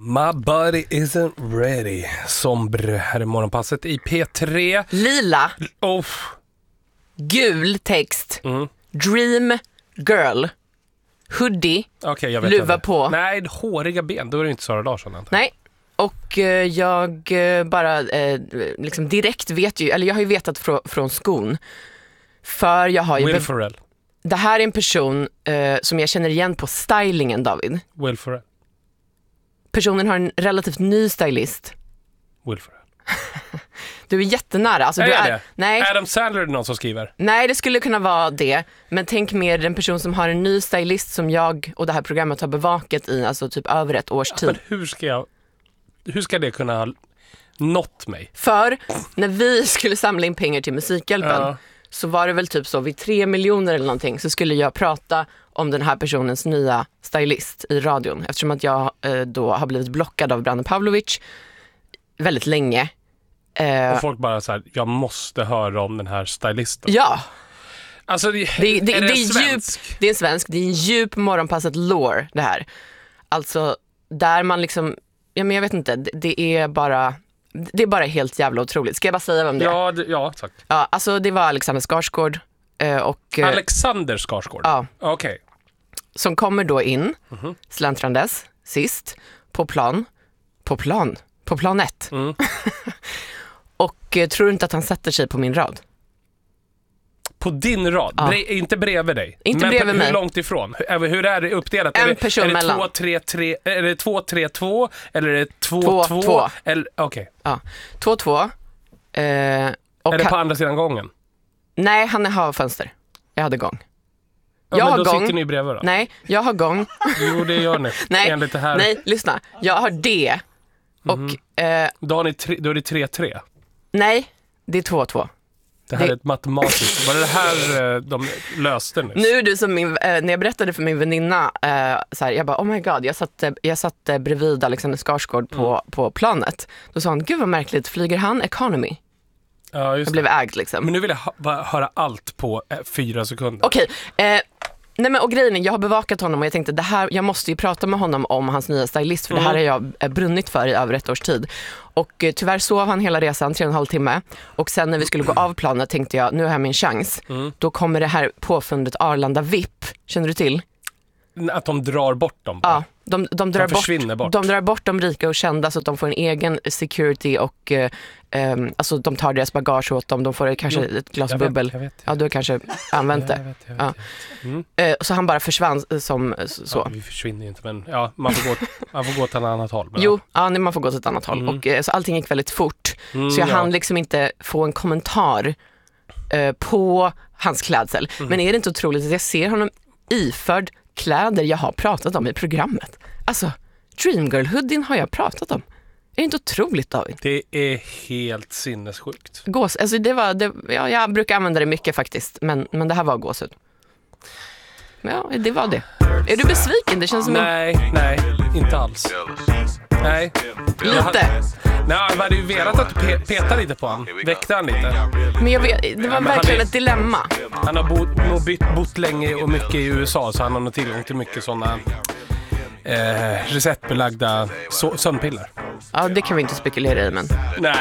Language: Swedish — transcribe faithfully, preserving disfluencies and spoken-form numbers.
My body isn't ready. Somber här i morgonpasset i P tre. Lila. Oh. Gul text. Mm. Dream girl. Hoodie. Okay, jag vet luva inte. på. Nej, håriga ben. Då är det inte Sara Larsson antar. Nej. Och eh, jag eh, bara eh, liksom direkt vet ju, eller jag har ju vetat frå, från skon. För jag har ju... Will be- Ferrell. Det här är en person eh, som jag känner igen på stylingen, David. Will Ferrell. Personen har en relativt ny stylist. Will Ferrell. Du är jättenära. Alltså, är du jag är, det? nej, Adam Sandler är någon som skriver. nej, det skulle kunna vara det. Men tänk mer en person som har en ny stylist som jag och det här programmet har bevakat i alltså typ över ett års tid. Men hur ska jag... Hur ska det kunna ha nått mig? För när vi skulle samla in pengar till Musikhjälpen Ja. så var det väl typ så vid tre miljoner eller någonting så skulle jag prata om den här personens nya stylist i radion. Eftersom att jag eh, då har blivit blockad av Branne Pavlovic väldigt länge. Eh, Och folk bara så här, jag måste höra om den här stylisten. ja, Alltså, det, det, det, är det, det, är svensk? djup, det är en svensk, det är en djup morgonpasset lore det här. Alltså där man liksom, ja men jag vet inte, det, det är bara... Det är bara helt jävla otroligt. Ska jag bara säga vem det är? Ja, det, ja, tack. Ja, alltså det var Alexander Skarsgård eh, och... eh, Alexander Skarsgård? Ja, Okej. som kommer då in, Mhm. släntrandes, sist, på plan, på plan, på plan ett. Mm. Och eh, tror du inte att han sätter sig på min rad? På din rad? Ja. Bre- inte bredvid dig? Inte men bredvid på, mig. Hur långt ifrån? Hur, hur är det uppdelat? En är det, person är det mellan. två, tre, tre, är det två tre två eller är det två Två, två? två. Eller, okej. Ja, två två. Eh, och Är det han, på andra sidan gången? nej, han har fönster. Jag hade gång. Ja, Jag men har då gång. sitter ni bredvid då? Nej, jag har gång. Jo, det gör ni. Nej, Enligt det här. nej, lyssna. Jag har D. Och Mhm. eh, Då, har ni tre, då är det tre tre. nej, det är två två. Det här Det- är ett matematiskt. Var det det här eh, de löste nu? Nu är du som min, eh, när jag berättade för min väninna eh, så här, jag bara, oh my god, jag satt, eh, jag satt eh, bredvid Alexander Skarsgård på, Mm. på planet. Då sa han, gud vad märkligt, flyger han economy? Ja, just Jag det. blev ägd liksom. Men nu vill jag ha, bara höra allt på eh, fyra sekunder. Okej, eh, nej men och grejen är, jag har bevakat honom och jag tänkte, det här, jag måste ju prata med honom om hans nya stylist, för Mm. det här har jag eh, brunnit för i över ett års tid. Och eh, tyvärr sov han hela resan, tre och en halv timme. Och sen när vi skulle gå av planet tänkte jag, nu har jag min chans. Mm. Då kommer det här påfundet Arlanda V I P, känner du till? Att de drar bort dem. bara. Ja, de, de, drar De försvinner bort. de drar bort de rika och kända så att de får en egen security och eh, ehm, alltså de tar deras bagage åt dem, de får kanske Jo, ett glas jag vet, bubbel. jag vet, jag Ja, du har kanske använt Ja, det. jag vet, jag vet, Ja. jag vet. Mm. Eh, så han bara försvann eh, som eh, så. Ja, vi försvinner ju inte, men ja, man får gå, man får gå till ett annat håll. bara. Jo, ja, nej, man får gå till ett annat håll. Mm. Och, eh, så allting gick väldigt fort. Mm, Så jag ja. hann liksom inte få en kommentar eh, på hans klädsel. Mm. Men är det inte otroligt att jag ser honom iförd kläder jag har pratat om i programmet? Alltså, Dreamgirl-hoodien har jag pratat om. Är det inte otroligt, David? Det är helt sinnessjukt. Gås, alltså det var, det, ja, jag brukar använda det mycket faktiskt, men, men det här var gåshud. Ja, det var det. Är du besviken? Det känns som en... Nej, nej, inte alls. Nej. Jag hade- Lite. Nej, jag hade ju velat att du pe- petade lite på han. Väckte han lite. Men jag vet, det var men han verkligen är- ett dilemma. Han har bott, nog bytt, bott länge och mycket i U S A, så han har nog tillgång till mycket sådana eh, receptbelagda so- sömnpiller. Ja, det kan vi inte spekulera i, men... Nej.